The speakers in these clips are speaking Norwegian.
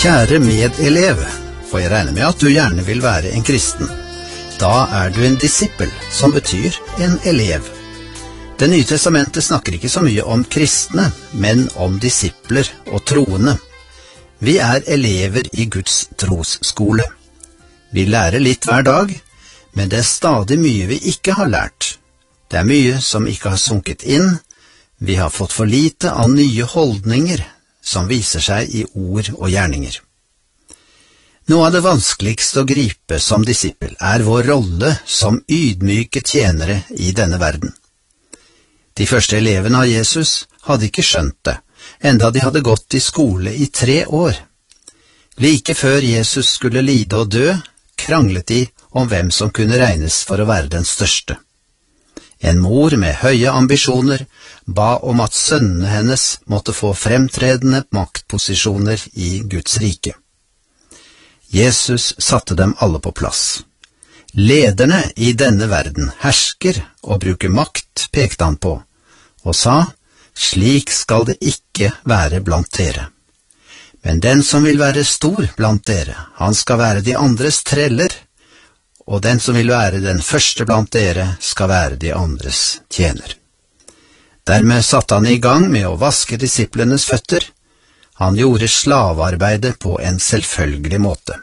Kjære medelev, for jeg regner med at du gjerne vil være en kristen. Da du en disippel, som betyr en elev. Det nye testamentet snakker ikke så mye om kristne, men om disipler og troende. Vi elever i Guds trosskole. Vi lærer litt hver dag, men det stadig mye vi ikke har lært. Det mye som ikke har sunket inn. Vi har fått for lite av nye holdninger som viser seg i ord og gjerninger. Noe av det vanskeligste å gripe som disippel vår rolle som ydmyke tjenere i denne verden. De første elevene av Jesus hadde ikke skjønt det, enda de hadde gått i skole i 3 år. Like før Jesus skulle lide og dø, kranglet de om hvem som kunne regnes for å være den største. En mor med høye ambisjoner ba om at sønnene hennes måtte få fremtredende maktposisjoner i Guds rike. Jesus satte dem alle på plass. Lederne i denne verden hersker og bruker makt, pekte han på, og sa, slik skal det ikke være blant dere. Men den som vil være stor blant dere, han skal være de andres treller, og den som vil være den første blant dere skal være de andres tjener. Dermed satte han i gang med å vaske disiplenes føtter. Han gjorde slavearbeidet på en selvfølgelig måte.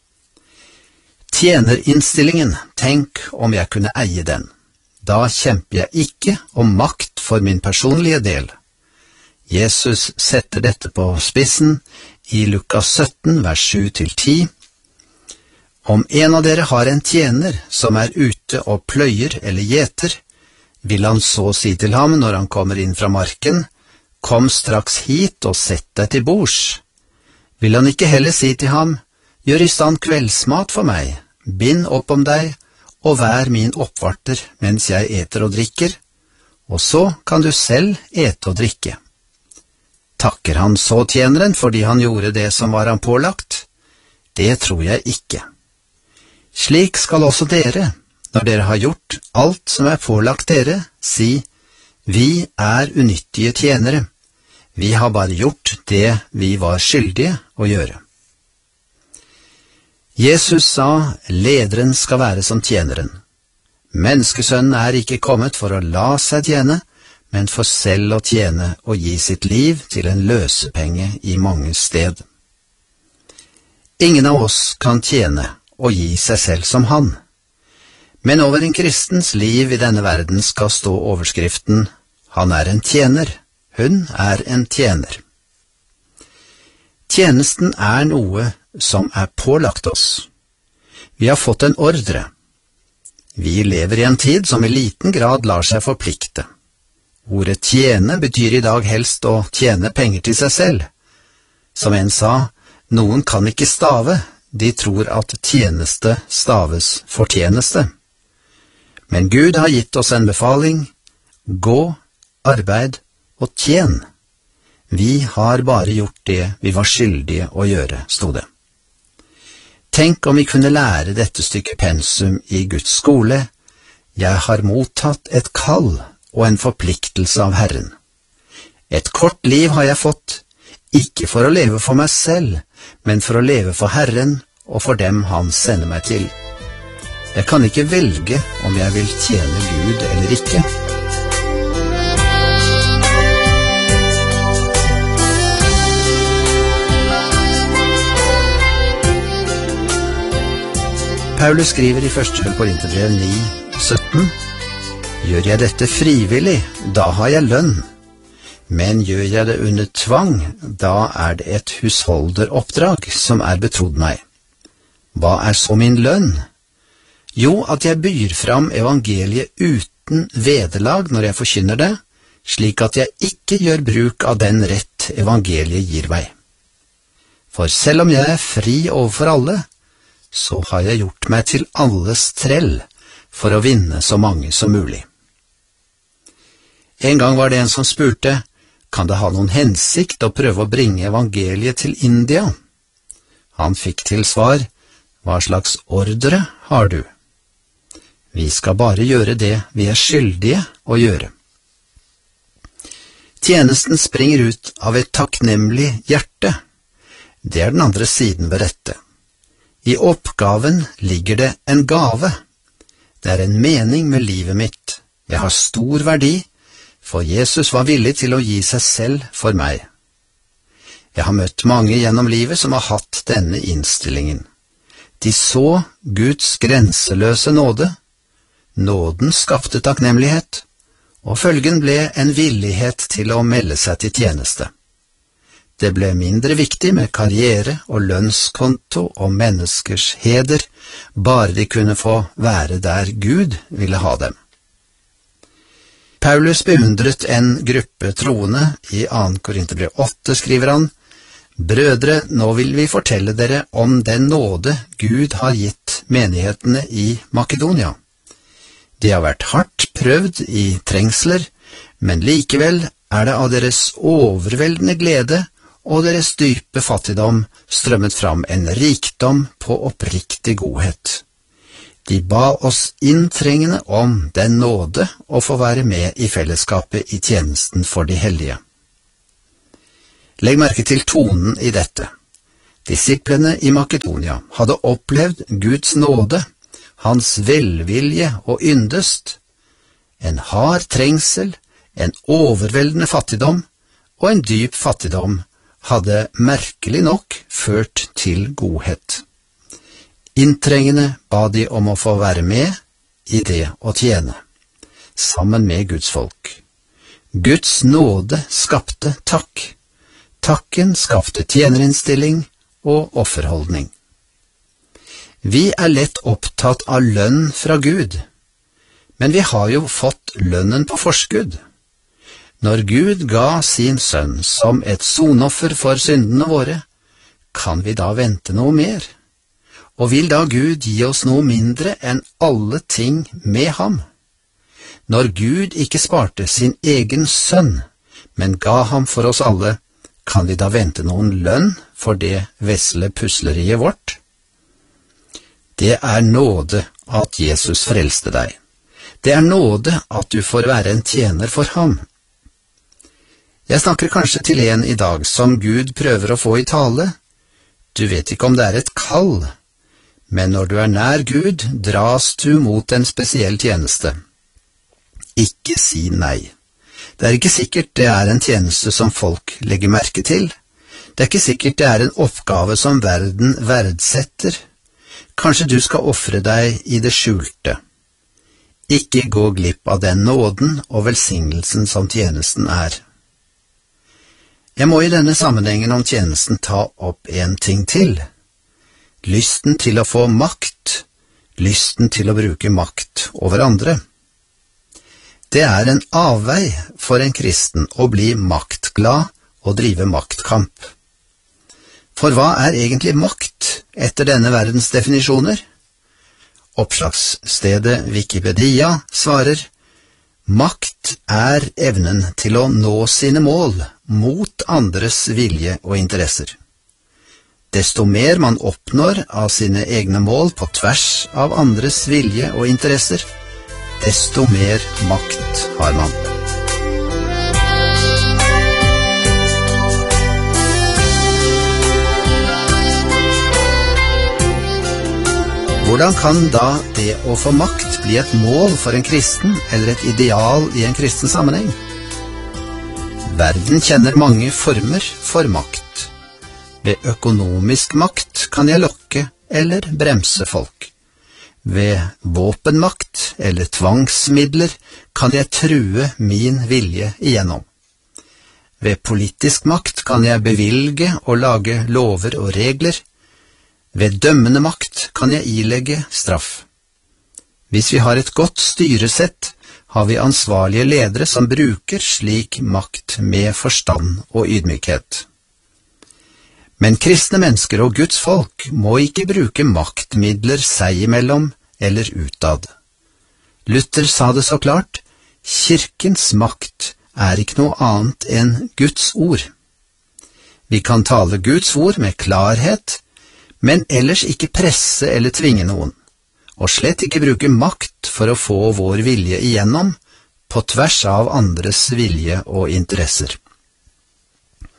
Tjenerinnstillingen, tenk om jeg kunne eie den. Da kjemper jeg ikke om makt for min personlige del. Jesus setter dette på spissen i Lukas 17, vers 7-10. Om en av dere har en tjener som ute og pløyer eller gjeter, vil han så si til ham når han kommer inn fra marken, kom straks hit og sett deg til bords. Vil han ikke heller si til ham, gjør i stand kveldsmat for meg, bind opp om deg, og vær min oppvarter mens jeg eter og drikker, og så kan du selv ete og drikke. Takker han så tjeneren fordi han gjorde det som var han pålagt? Det tror jeg ikke. Slik skal også dere, når dere har gjort alt som pålagt dere, si, vi unyttige tjenere. Vi har bare gjort det vi var skyldige å gjøre. Jesus sa, lederen skal være som tjeneren. Menneskesønnen ikke kommet for å la seg tjene, men for selv å tjene og gi sitt liv til en løsepenge i mange sted. Ingen av oss kan tjene og gi seg selv som han. Men over en kristens liv i denne verden skal stå overskriften, han en tjener, hun en tjener. Tjenesten noe som pålagt oss. Vi har fått en ordre. Vi lever i en tid som i liten grad lar seg forplikte. Ordet tjene betyr i dag helst å tjene penger til seg selv. Som en sa, noen kan ikke stave, de tror at tjeneste staves fortjeneste. Men Gud har gitt oss en befaling, gå, arbeid og tjen. Vi har bare gjort det vi var skyldige å gjøre, stod det. Tenk om vi kunne lære dette stykket pensum i Guds skole. Jeg har mottatt et kall og en forpliktelse av Herren. Et kort liv har jeg fått, ikke for å leve for meg selv, men for å leve for Herren og for dem han sender meg til. Jeg kan ikke velge om jeg vil tjene Gud eller ikke. Paulus skriver i 1. Korinterbrev 9:17, gjør jeg dette frivillig, da har jeg lønn. Men gjør jeg det under tvang, da det et husholderoppdrag som betrodd meg. Hva så min lønn? Jo, at jeg byr fram evangeliet uten vederlag når jeg forkynner det, slik at jeg ikke gjør bruk av den rett evangeliet gir meg. For selv om jeg fri overfor alle, så har jeg gjort meg til alles trell for å vinne så mange som mulig. En gang var det en som spurte, kan det ha noen hensikt å prøve å bringe evangeliet til India? Han fikk til svar, hva slags ordre har du? Vi skal bare gjøre det vi skyldige å gjøre. Tjenesten springer ut av et takknemlig hjerte. Det er den andre siden ved dette. I oppgaven ligger det en gave. Det er en mening med livet mitt. Jeg har stor verdi, for Jesus var villig til å gi seg selv for meg. Jeg har møtt mange gjennom livet som har hatt denne innstillingen. De så Guds grenseløse nåde. Nåden skapte takknemlighet, og følgen ble en villighet til å melde seg til tjeneste. Det ble mindre viktig med karriere og lønnskonto og menneskers heder, bare de kunne få være der Gud ville ha dem. Paulus beundret en gruppe troende. I 2. Korinterbrev 8 skriver han: «Brødre, nå vil vi fortelle dere om den nåde Gud har gitt menighetene i Makedonia. De har vært hardt prøvd i trengsler, men likevel er det av deres overveldende glede og deres dype fattigdom strømmet fram en rikdom på oppriktig godhet. De ba oss inntrengende om den nåde å få være med i fellesskapet i tjenesten for de hellige.» Legg merke til tonen i dette. Disiplene i Makedonia hadde opplevd Guds nåde, hans velvilje og yndest, en hard trengsel, en overveldende fattigdom og en dyp fattigdom hadde merkelig nok ført til godhet. Inntrengende ba de om å få være med i det å tjene, sammen med Guds folk. Guds nåde skapte takk. Takken skapte tjenerinnstilling og offerholdning. Vi er lett opptatt av lønn fra Gud, men vi har jo fått lønnen på forskudd. Når Gud ga sin sønn som et sonoffer for syndene våre, kan vi da vente noe mer? Og vil da Gud gi oss noe mindre enn alle ting med ham? Når Gud ikke sparte sin egen sønn, men ga ham for oss alle, kan vi da vente noen lønn for det vesle pusleriet vårt? Det er nåde at Jesus frelste deg. Det er nåde at du får være en tjener for ham. Jeg snakker kanskje til en i dag som Gud prøver å få i tale. Du vet ikke om det er et kall, men når du er nær Gud, dras du mot en spesiell tjeneste. Ikke si nei. Det er ikke sikkert det er en tjeneste som folk legger merke til. Det er ikke sikkert det er en oppgave som verden verdsetter. Kanskje du skal ofre deg i det skjulte. Ikke gå glipp av den nåden og velsignelsen som tjenesten er. Jeg må i denne sammenhengen om tjenesten ta opp en ting til. Lysten til å få makt, lysten til å bruke makt over andre. Det er en avvei for en kristen å bli maktglad og drive maktkamp. For hva er egentlig makt etter denne verdens definisjoner? Oppslagsstedet Wikipedia svarer: makt er evnen til å nå sine mål mot andres vilje og interesser. Desto mer man oppnår av sine egne mål på tvers av andres vilje og interesser, desto mer makt har man. Hvordan kan da det å få makt bli et mål for en kristen, eller et ideal i en kristen sammenheng? Verden kjenner mange former for makt. Ved økonomisk makt kan jeg lokke eller bremse folk. Ved våpenmakt eller tvangsmidler kan jeg true min vilje igjennom. Ved politisk makt kan jeg bevilge og lage lover og regler. Ved dømmende makt kan jeg ilegge straff. Hvis vi har et godt styresett, har vi ansvarlige ledere som bruker slik makt med forstand og ydmykhet. Men kristne mennesker og Guds folk må ikke bruke maktmidler seg imellom eller utad. Luther sa det så klart: kirkens makt er ikke noe annet enn Guds ord. Vi kan tale Guds ord med klarhet, men ellers ikke presse eller tvinge noen, og slett ikke bruke makt for å få vår vilje igjennom på tvers av andres vilje og interesser.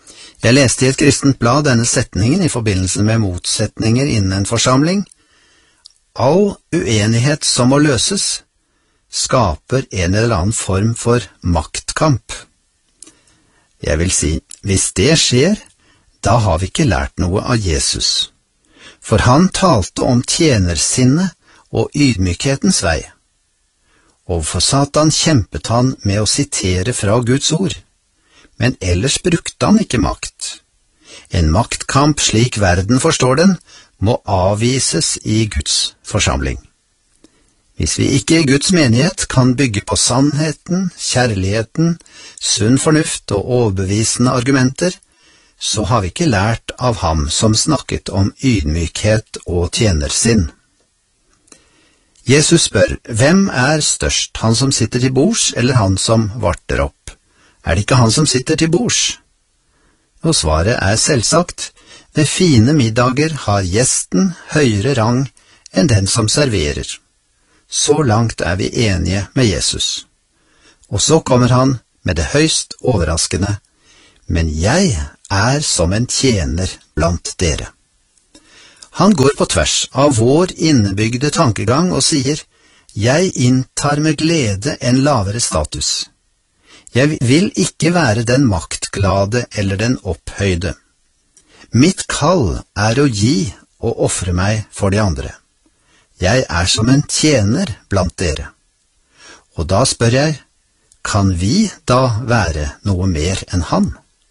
Jeg leste i et kristent blad denne setningen i forbindelse med motsetninger innen en forsamling. All uenighet som må løses, skaper en eller annen form for maktkamp. Jeg vil si, hvis det skjer, da har vi ikke lært noe av Jesus. For han talte om tjenersinnet og ydmykhetens vei. Overfor Satan kjempet han med å sitere fra Guds ord, men ellers brukte han ikke makt. En maktkamp slik verden forstår den, må avvises i Guds forsamling. Hvis vi ikke i Guds menighet kan bygge på sannheten, kjærligheten, sunn fornuft og overbevisende argumenter, så har vi ikke lært av ham som snakket om ydmykhet og tjenersinn. Jesus spør, hvem er størst, han som sitter til bords eller han som varter opp? Er det ikke han som sitter til bords? Og svaret er selvsagt, ved fine middager har gjesten høyere rang enn den som serverer. Så langt er vi enige med Jesus. Og så kommer han med det høyst overraskende, men jeg er som en tjener blant dere. Han går på tvers av vår innebygde tankegang og sier, jeg inntar med glede en lavere status. Jeg vil ikke være den maktglade eller den opphøyde. Mitt kall er å gi og ofre meg for de andre. Jeg er som en tjener blant dere. Og da spør jeg, kan vi da være noe mer enn han?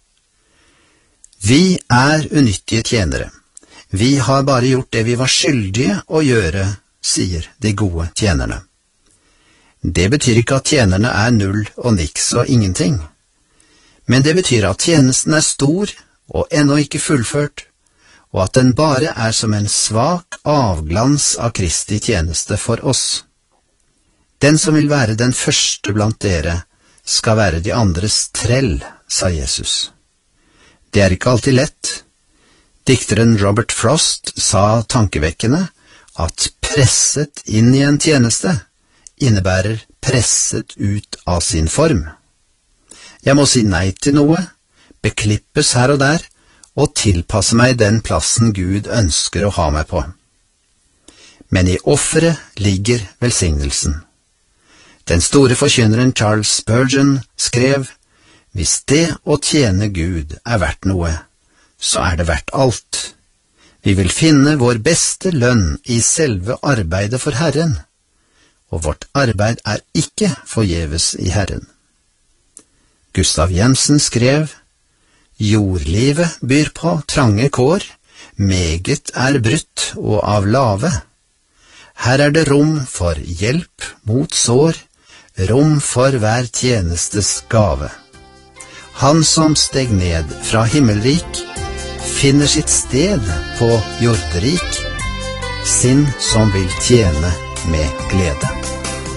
Vi er unyttige tjenere. Vi har bare gjort det vi var skyldige å gjøre, sier de gode tjenerne. Det betyr ikke at tjenerne er null og niks og ingenting. Men det betyr at tjenesten er stor og ennå ikke fullført, og at den bare er som en svak avglans av Kristi tjeneste for oss. Den som vil være den første blant dere, skal være de andres trell, sa Jesus. Det er ikke alltid lett. Dikteren Robert Frost sa tankevekkende at presset inn i en tjeneste innebærer presset ut av sin form. Jeg må si nei til noe, beklippes her og der, og tilpasse meg den plassen Gud ønsker å ha meg på. Men i offeret ligger velsignelsen. Den store forkynneren Charles Spurgeon skrev, hvis det å tjene Gud er verdt noe, så er det verdt alt. Vi vil finne vår beste lønn i selve arbeidet for Herren, og vårt arbeid er ikke forgjeves i Herren. Gustav Jensen skrev, jordlivet byr på trange kår, meget er brutt og av lave. Her er det rom for hjelp mot sår, rom for hver tjenestes gave. Han som steg ned fra himmelrik, finner sitt sted på jorderik, sinn som vil tjene med glede.